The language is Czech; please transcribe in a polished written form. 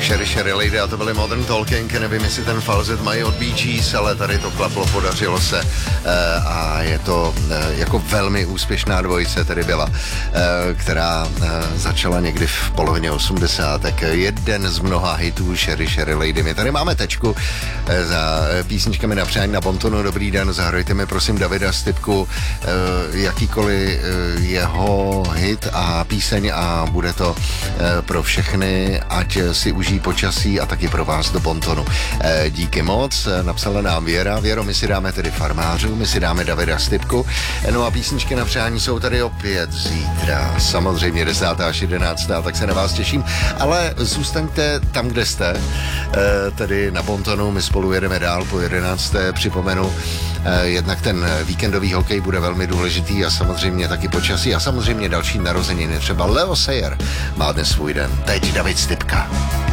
Sherry Lady a to byly Modern Talking, nevím, jestli ten falzet mají od Bee Gees, ale tady to klaplo, podařilo se a je to jako velmi úspěšná dvojice tedy byla, která začala někdy v polovině 80. Jeden z mnoha hitů Sherry Lady. My tady máme tečku za písničkami na přání na Bontonu. Dobrý den, zahrajte mi prosím Davida Stypku, jakýkoliv jeho hit a píseň a bude to pro všechny, ať si užijí počasí a taky pro vás do Bontonu. Díky moc, napsala nám Věro, my si dáme tedy Farmářů, my si dáme Davida Stypku, no a písničky na přání jsou tady opět zítra, samozřejmě 10. až 11. tak se na vás těším, ale zůstaňte tam, kde jste, tedy na Bontonu, my spolu jedeme dál po 11. Připomenu, jednak ten víkendový hokej bude velmi důležitý a samozřejmě taky počasí a samozřejmě další narozeniny, třeba Leo Sayer má dnes svůj den. Teď David Stypka.